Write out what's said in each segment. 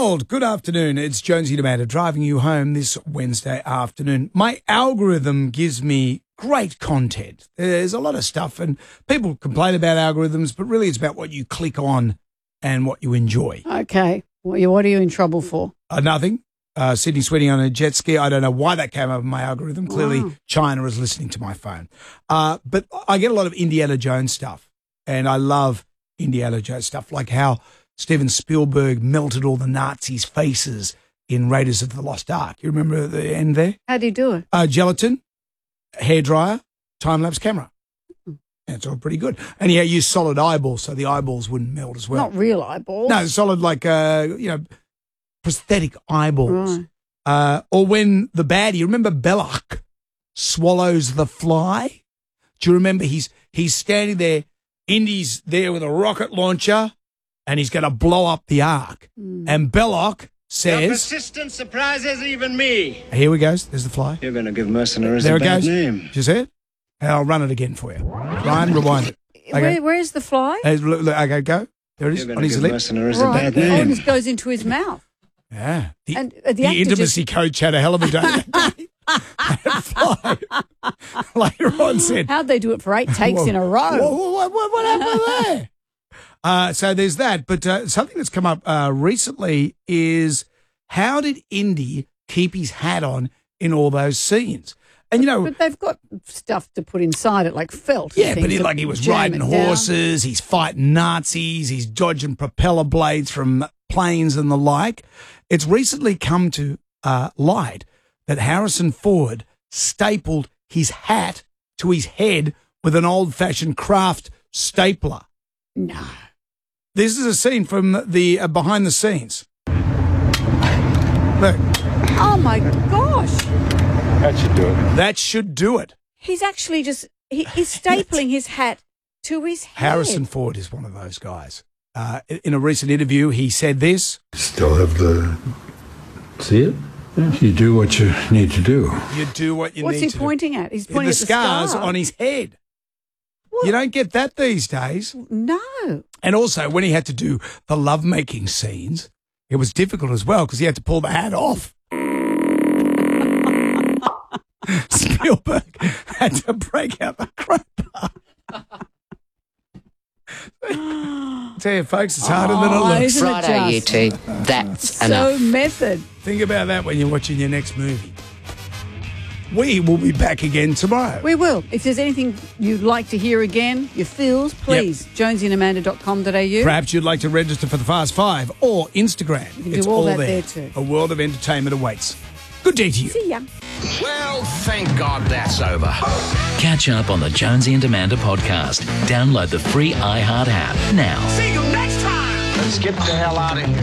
world, good afternoon. It's Jonesy and Amanda driving you home this Wednesday afternoon. My algorithm gives me great content. There's a lot of stuff, and people complain about algorithms, but really it's about what you click on and what you enjoy. Okay. What are you in trouble for? Nothing. Sydney Sweeney on a jet ski. I don't know why that came up in my algorithm. Clearly, China is listening to my phone. But I get a lot of Indiana Jones stuff, and I love Indiana Jones stuff, like how Steven Spielberg melted all the Nazis' faces in Raiders of the Lost Ark. You remember the end there? How do you do it? Gelatin, hairdryer, time-lapse camera. It's all pretty good. And he used solid eyeballs so the eyeballs wouldn't melt as well. Not real eyeballs. No, solid like, prosthetic eyeballs. Right. Or when the baddie, remember Belloc swallows the fly? Do you remember he's standing there, Indy's there with a rocket launcher, and he's going to blow up the Ark. And Belloc says... Your persistence surprises even me. Here we go. There's the fly. You're going to give mercenaries there a bad name. Did you see it? And I'll run it again for you. Ryan, rewind it. Okay. Where's the fly? Look, okay, go. There it is, on his lip. Mercenaries a bad name. Oh, and it goes into his mouth. Yeah. The actor intimacy coach had a hell of a day that day. Fly. Later on said... How'd they do it for 8 takes in a row? What happened there? So there's that. But something that's come up recently is how did Indy keep his hat on in all those scenes? And, but they've got stuff to put inside it, like felt. Yeah, but he was riding horses, he's fighting Nazis, he's dodging propeller blades from planes and the like. It's recently come to light that Harrison Ford stapled his hat to his head with an old-fashioned craft stapler. No. This is a scene from the behind the scenes. Look. Oh, my gosh. That should do it. That should do it. He's actually he's stapling his hat to his head. Harrison Ford is one of those guys. In a recent interview, he said this. Still have see it? You do what you need to do. You do what you need to do. What's he pointing at? He's pointing at the scars on his head. What? You don't get that these days. No. And also, when he had to do the lovemaking scenes, it was difficult as well because he had to pull the hat off. Spielberg had to break out the crowbar. Tell you, folks, it's harder than it looks. Righto, you two. That's enough. So method. Think about that when you're watching your next movie. We will be back again tomorrow. We will. If there's anything you'd like to hear again, your feels, please, jonesyandamanda.com.au. Perhaps you'd like to register for the Fast Five or Instagram. You can do all that there too. A world of entertainment awaits. Good day to you. See ya. Well, thank God that's over. Catch up on the Jonesy and Amanda podcast. Download the free iHeart app now. See you next time. Let's get the hell out of here.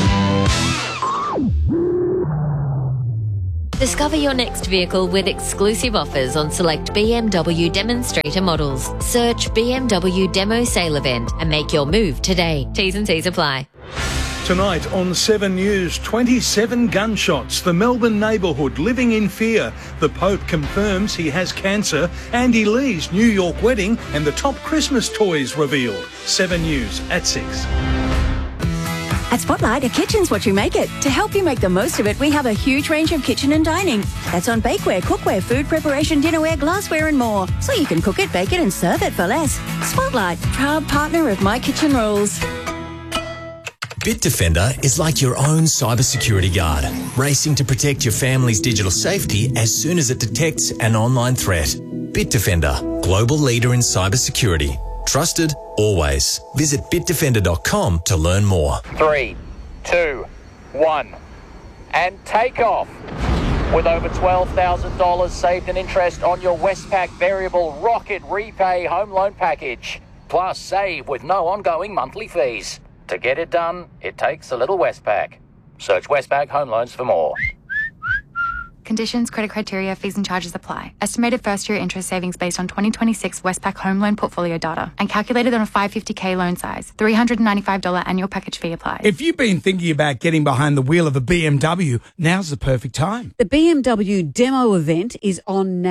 Discover your next vehicle with exclusive offers on select BMW demonstrator models. Search BMW Demo Sale Event and make your move today. T's and C's apply. Tonight on 7 News, 27 gunshots, the Melbourne neighbourhood living in fear. The Pope confirms he has cancer. Andy Lee's New York wedding and the top Christmas toys revealed. 7 News at 6. At Spotlight, a kitchen's what you make it. To help you make the most of it, we have a huge range of kitchen and dining. That's on bakeware, cookware, food preparation, dinnerware, glassware and more. So you can cook it, bake it and serve it for less. Spotlight, proud partner of My Kitchen Rules. Bitdefender is like your own cybersecurity guard, racing to protect your family's digital safety as soon as it detects an online threat. Bitdefender, global leader in cybersecurity. Trusted, always. Visit bitdefender.com to learn more. 3, 2, 1, and take off. With over $12,000 saved in interest on your Westpac Variable Rocket Repay Home Loan Package. Plus, save with no ongoing monthly fees. To get it done, it takes a little Westpac. Search Westpac Home Loans for more. Conditions, credit criteria, fees and charges apply. Estimated first-year interest savings based on 2026 Westpac home loan portfolio data and calculated on a 550k loan size. $395 annual package fee applies. If you've been thinking about getting behind the wheel of a BMW, now's the perfect time. The BMW demo event is on now.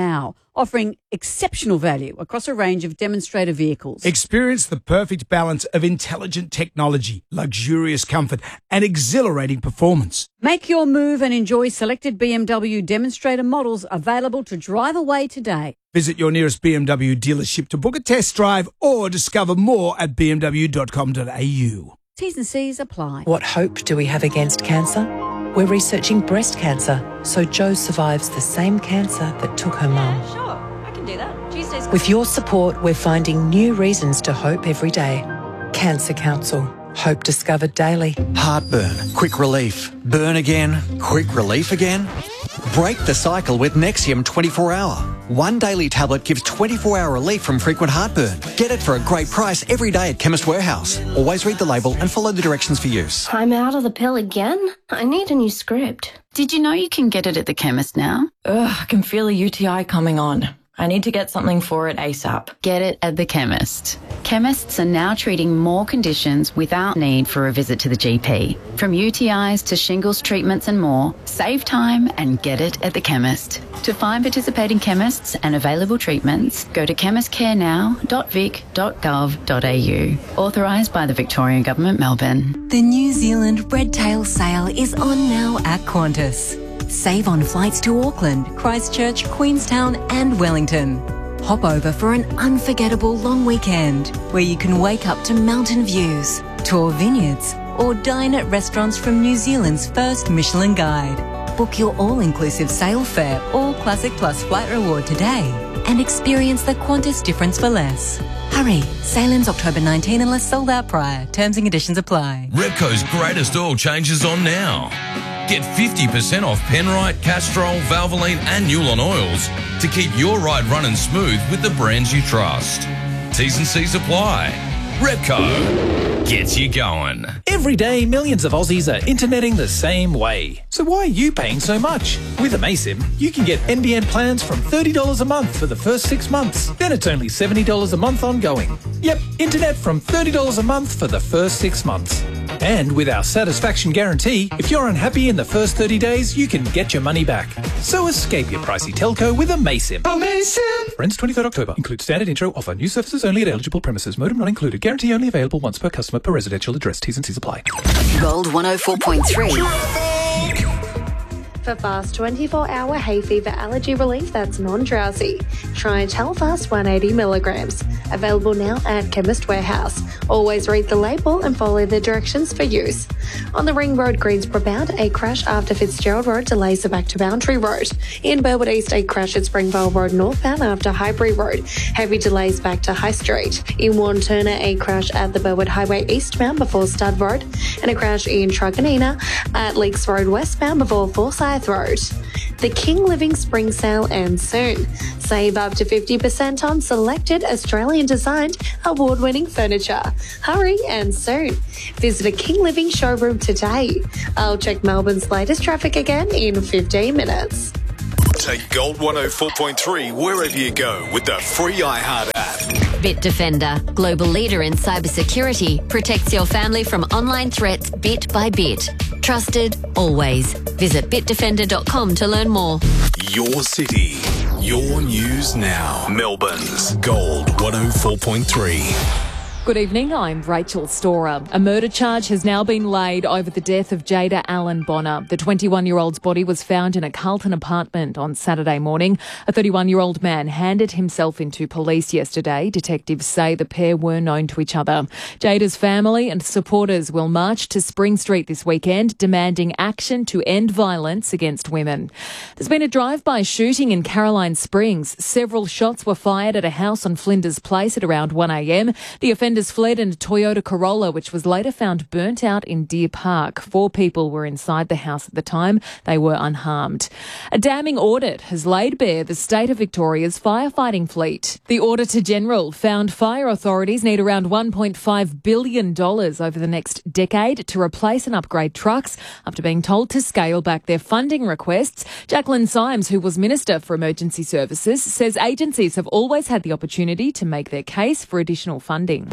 offering exceptional value across a range of demonstrator vehicles. Experience the perfect balance of intelligent technology, luxurious comfort, and exhilarating performance. Make your move and enjoy selected BMW demonstrator models available to drive away today. Visit your nearest BMW dealership to book a test drive or discover more at bmw.com.au. T's and C's apply. What hope do we have against cancer? We're researching breast cancer, so Jo survives the same cancer that took her mum. Sure, I can do that. Tuesdays. With your support, we're finding new reasons to hope every day. Cancer Council. Hope discovered daily. Heartburn, quick relief. Burn again, quick relief again. Break the cycle with Nexium 24-hour. One daily tablet gives 24-hour relief from frequent heartburn. Get it for a great price every day at Chemist Warehouse. Always read the label and follow the directions for use. I'm out of the pill again? I need a new script. Did you know you can get it at the chemist now? Ugh, I can feel a UTI coming on. I need to get something for it ASAP. Get it at the chemist. Chemists are now treating more conditions without need for a visit to the GP. From UTIs to shingles treatments and more, save time and get it at the chemist. To find participating chemists and available treatments, go to chemistcarenow.vic.gov.au. Authorised by the Victorian Government, Melbourne. The New Zealand Red Tail sale is on now at Qantas. Save on flights to Auckland, Christchurch, Queenstown and Wellington. Hop over for an unforgettable long weekend where you can wake up to mountain views, tour vineyards or dine at restaurants from New Zealand's first Michelin Guide. Book your all-inclusive sail fare or Classic Plus flight reward today and experience the Qantas difference for less. Hurry, sail ends October 19 unless sold out prior. Terms and conditions apply. Repco's greatest oil changes on now. Get 50% off Penrite, Castrol, Valvoline and Newlon oils to keep your ride running smooth with the brands you trust. T's and C's apply. Repco gets you going. Every day, millions of Aussies are interneting the same way. So why are you paying so much? With Amaysim, you can get NBN plans from $30 a month for the first 6 months. Then it's only $70 a month ongoing. Yep, internet from $30 a month for the first 6 months. And with our satisfaction guarantee, if you're unhappy in the first 30 days, you can get your money back. So escape your pricey telco with Amaysim. Amaysim! Friends 23rd October. Includes standard intro offer. New services only at eligible premises. Modem not included. Guarantee only available once per customer per residential address. T's and C's apply. Gold 104.3. For fast 24-hour hay fever allergy relief that's non-drowsy, try Telfast 180 milligrams. Available now at Chemist Warehouse. Always read the label and follow the directions for use. On the Ring Road, Greensboro bound, a crash after Fitzgerald Road delays are back to Boundary Road. In Burwood East, a crash at Springvale Road northbound after Highbury Road. Heavy delays back to High Street. In Warren Turner, a crash at the Burwood Highway eastbound before Stud Road. And a crash in Truganina at Leaks Road westbound before Forsyth Road. The King Living Spring Sale ends soon. Save up to 50% on selected Australian-designed, award-winning furniture. Hurry and soon. Visit a King Living showroom today. I'll check Melbourne's latest traffic again in 15 minutes. Take Gold 104.3 wherever you go with the free iHeart app. Bitdefender, global leader in cybersecurity, protects your family from online threats bit by bit. Trusted, always. Visit bitdefender.com to learn more. Your city, your news now. Melbourne's Gold 104.3. Good evening, I'm Rachel Storer. A murder charge has now been laid over the death of Jada Allen Bonner. The 21-year-old's body was found in a Carlton apartment on Saturday morning. A 31-year-old man handed himself into police yesterday. Detectives say the pair were known to each other. Jada's family and supporters will march to Spring Street this weekend, demanding action to end violence against women. There's been a drive-by shooting in Caroline Springs. Several shots were fired at a house on Flinders Place at around 1 a.m. The offenders fled in a Toyota Corolla, which was later found burnt out in Deer Park. 4 people were inside the house at the time. They were unharmed. A damning audit has laid bare the state of Victoria's firefighting fleet. The Auditor-General found fire authorities need around $1.5 billion over the next decade to replace and upgrade trucks after being told to scale back their funding requests. Jacqueline Symes, who was Minister for Emergency Services, says agencies have always had the opportunity to make their case for additional funding.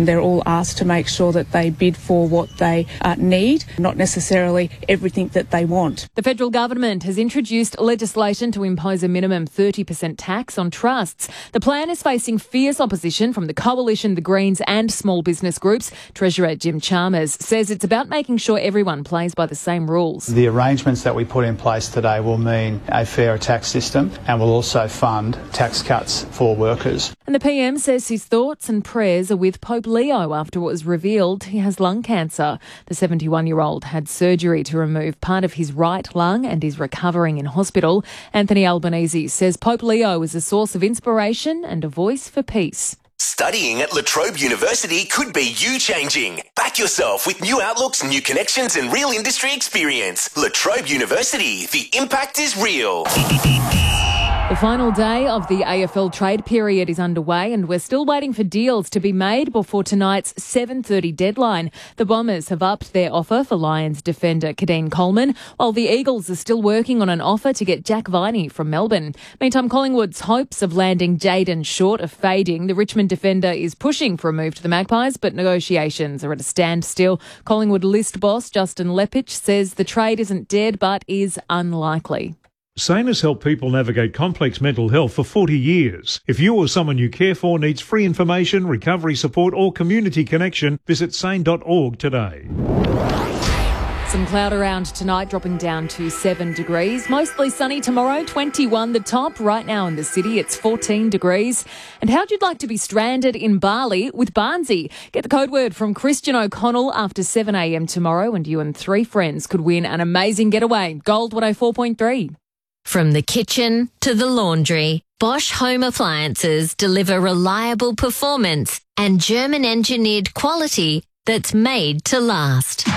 they're all asked to make sure that they bid for what they need, not necessarily everything that they want. The federal government has introduced legislation to impose a minimum 30% tax on trusts. The plan is facing fierce opposition from the Coalition, the Greens and small business groups. Treasurer Jim Chalmers says it's about making sure everyone plays by the same rules. The arrangements that we put in place today will mean a fairer tax system and will also fund tax cuts for workers. And the PM says his thoughts and prayers are with Pope Leo after it was revealed he has lung cancer. The 71-year-old had surgery to remove part of his right lung and is recovering in hospital. Anthony Albanese says Pope Leo is a source of inspiration and a voice for peace. Studying at La Trobe University could be you changing. Back yourself with new outlooks, new connections and real industry experience. La Trobe University, the impact is real. The final day of the AFL trade period is underway and we're still waiting for deals to be made before tonight's 7:30 deadline. The Bombers have upped their offer for Lions defender Kadeen Coleman, while the Eagles are still working on an offer to get Jack Viney from Melbourne. Meantime, Collingwood's hopes of landing Jayden Short are fading. The Richmond defender is pushing for a move to the Magpies, but negotiations are at a standstill. Collingwood list boss Justin Lepich says the trade isn't dead but is unlikely. SANE has helped people navigate complex mental health for 40 years. If you or someone you care for needs free information, recovery support or community connection, visit sane.org today. Some cloud around tonight, dropping down to 7 degrees. Mostly sunny tomorrow, 21 the top. Right now in the city, it's 14 degrees. And how'd you like to be stranded in Bali with Barnsey? Get the code word from Christian O'Connell after 7 a.m. tomorrow and you and 3 friends could win an amazing getaway. Gold 104.3. From the kitchen to the laundry, Bosch Home Appliances deliver reliable performance and German-engineered quality that's made to last.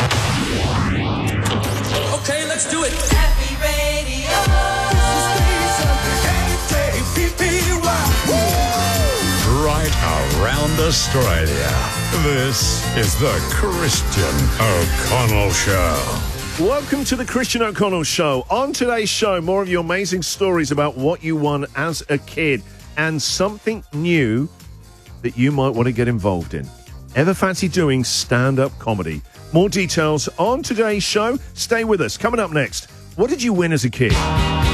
Okay, let's do it. Happy Radio. Right around Australia. This is the Christian O'Connell Show. Welcome to the Christian O'Connell Show. On today's show, more of your amazing stories about what you won as a kid and something new that you might want to get involved in. Ever fancy doing stand-up comedy? More details on today's show. Stay with us. Coming up next, what did you win as a kid?